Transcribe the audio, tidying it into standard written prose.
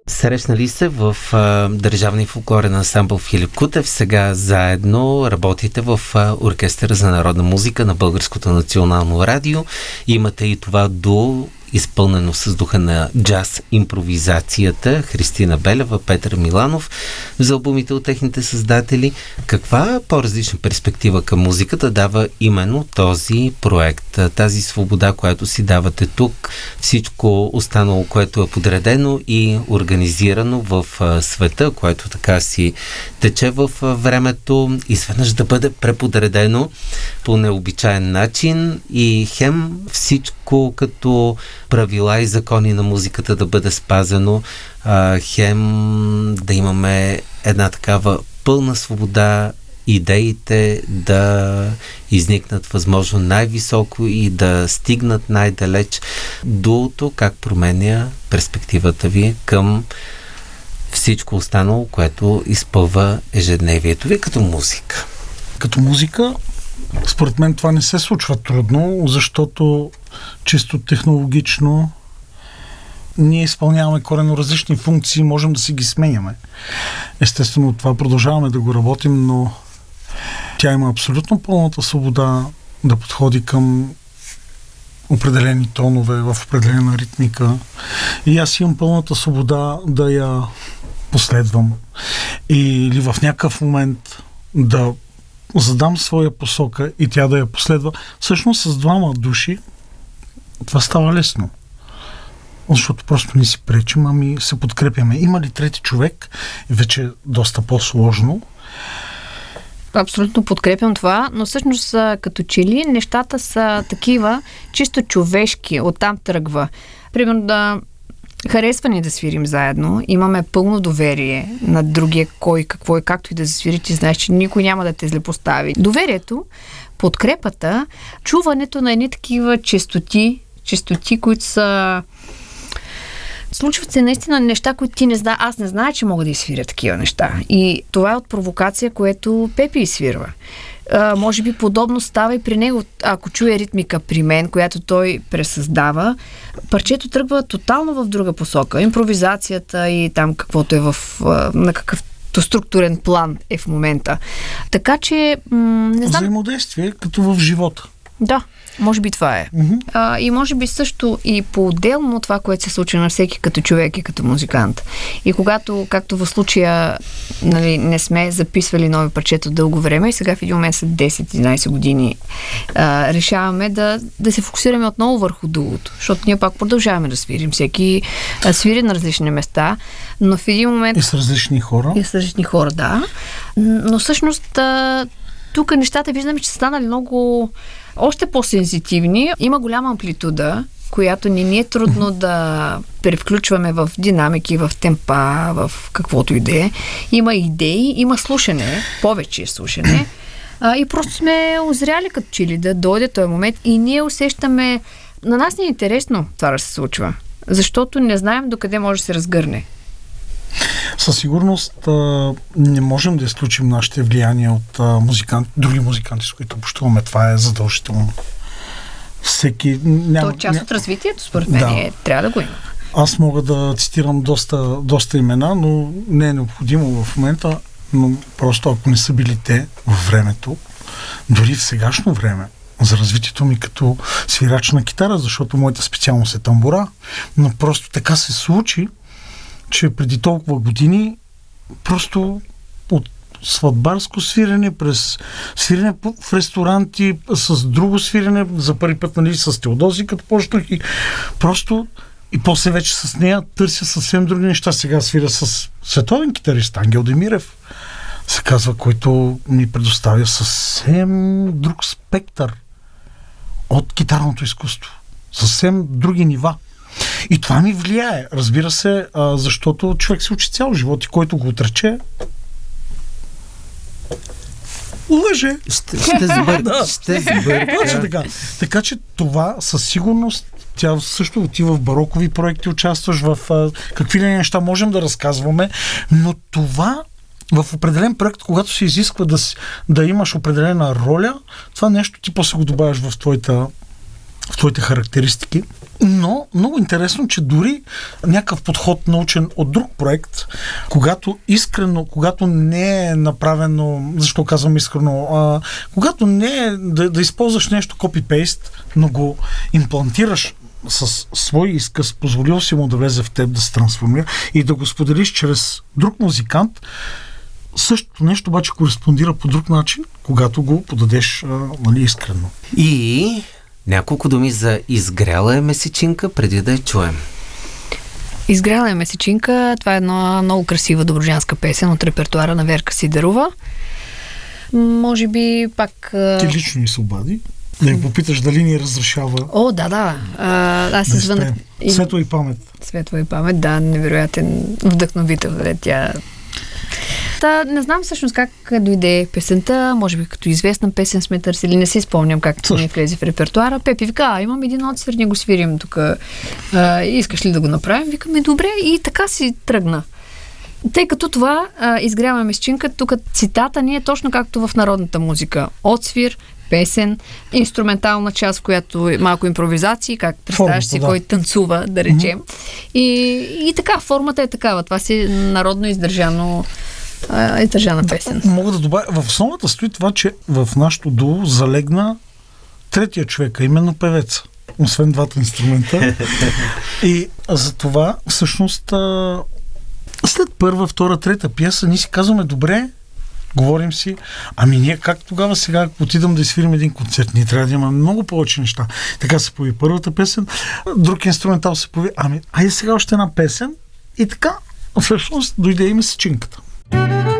Срещнали се в Държавния фолклорен ансамбъл Филип Кутев. Сега заедно работите в Оркестъра за народна музика на Българското национално радио. Имате и това дуо, изпълнено с духа на джаз импровизацията, Христина Белева, Петър Миланов, за албумите от техните създатели. Каква по-различна перспектива към музиката дава именно този проект? Тази свобода, която си давате тук, всичко останало, което е подредено и организирано в света, което така си тече в времето, изведнъж да бъде преподредено по необичаен начин и хем всичко като правила и закони на музиката да бъде спазено, хем да имаме една такава пълна свобода, идеите да изникнат възможно най-високо и да стигнат най-далеч. Дуото как променя перспективата ви към всичко останало, което изпълва ежедневието ви като музика? Като музика, според мен това не се случва трудно, защото чисто технологично ние изпълняваме коренно различни функции, можем да си ги сменяме. Естествено, това продължаваме да го работим, но тя има абсолютно пълната свобода да подходи към определени тонове, в определена ритмика. И аз имам пълната свобода да я последвам. Или в някакъв момент да задам своя посока и тя да я последва. Всъщност с двама души това става лесно. Защото просто не си пречим, ами се подкрепяме. Има ли трети човек, вече е доста по-сложно. Абсолютно подкрепям това, но всъщност като че ли нещата са такива чисто човешки, оттам тръгва. Примерно да харесва ни да свирим заедно, имаме пълно доверие на другия, кой, какво и както и да засвири, ти знаеш, че никой няма да те злепостави. Доверието, подкрепата, чуването на едни такива честоти, които са... Случват се наистина неща, които ти не знаеш. Аз не зная, че мога да изсвиря такива неща. И това е от провокация, което Пепи изсвирва. Може би подобно става и при него. Ако чуе ритмика при мен, която той пресъздава, парчето тръгва тотално в друга посока. Импровизацията и там каквото е на какъвто структурен план е в момента. Така че, не знам... Взаимодействие, като в живота. Да, може би това е. Mm-hmm. И може би също и по-отделно това, което се случва на всеки като човек и като музикант. И когато, както в случая, нали, не сме записвали нови парчета дълго време и сега в един момент след 10-11 години решаваме да се фокусираме отново върху дуото. Защото ние пак продължаваме да свирим. Всеки свири на различни места, но в един момент... И с различни хора. И с различни хора, да. Но всъщност тук нещата виждаме, че са станали много... още по-сензитивни. Има голяма амплитуда, която не ни е трудно да превключваме в динамики, в темпа, в каквото и да е. Има идеи, има слушане, повече слушане. И просто сме озряли като чили да дойде този момент и ние усещаме... На нас не е интересно това да се случва, защото не знаем докъде може да се разгърне. Със сигурност не можем да изключим нашите влияния от други музиканти, с които общуваме. Това е задължително. Всеки... То е част от развитието, според мен. Трябва да го има. Аз мога да цитирам доста имена, но не е необходимо в момента, но просто ако не са били те във времето, дори в сегашно време, за развитието ми като свирач на китара, защото моята специалност е тамбура, но просто така се случи, че преди толкова години просто от сватбарско свирене през свирене в ресторанти с друго свирене, за първи път, нали, с Теодози, като почнах и просто и после вече с нея търся съвсем други неща. Сега свиря с световен китарист Ангел Демирев, се казва, който ми предоставя съвсем друг спектър от китарното изкуство. Съвсем други нива. И това ми влияе, разбира се, защото човек се учи цял живот и който го отрече, лъже. Ще сбърка. Точно така. Така че това със сигурност, тя също отива в барокови проекти, участваш в какви ли неща можем да разказваме, но това в определен проект, когато се изисква да имаш определена роля, това нещо ти после го добавяш в твоите характеристики. Но много интересно, че дори някакъв подход научен от друг проект, когато искрено, когато не е направено, защо казвам искрено, когато не е да използваш нещо копи-пейст, но го имплантираш с свой изказ, позволил си му да влезе в теб, да се трансформира и да го споделиш чрез друг музикант, същото нещо обаче кореспондира по друг начин, когато го подадеш искрено. И няколко думи за "Изгряла е месечинка", преди да я чуем. "Изгряла е месечинка", това е една много красива добруджанска песен от репертуара на Верка Сидерова. Може би пак... Ти лично ни се обади? Да я попиташ дали ни разрешава... О, да. Аз се звънах... Светла и памет. Светла и памет, да, невероятен вдъхновител. Тя... не знам всъщност как дойде песента, може би като известна песен сме търсили, не си спомням как ми влезе в репертуара. Пепи вика, имам един отсвир, ние го свирим тук, искаш ли да го направим? Викаме, добре, и така си тръгна. Тъй като това "Изгрява месечинка", тук цитата ни е точно както в народната музика. Отсвир, песен, инструментална част, в която е малко импровизации, как представяш си кой танцува, да речем. И така, формата е такава. Това си народно издържана песен. Мога да добавя, в основата стои това, че в нашото дуо залегна третия човек, именно певеца. Освен двата инструмента. И за това, всъщност, след първа, втора, трета пиеса, ние си казваме, добре, говорим си, ние как тогава сега, ако отидем да изфирим един концерт, ние трябва да имаме много повече неща. Така се появи първата песен, друг инструментал се появи, айде сега още една песен и така, всъщност, дойде и месечинката.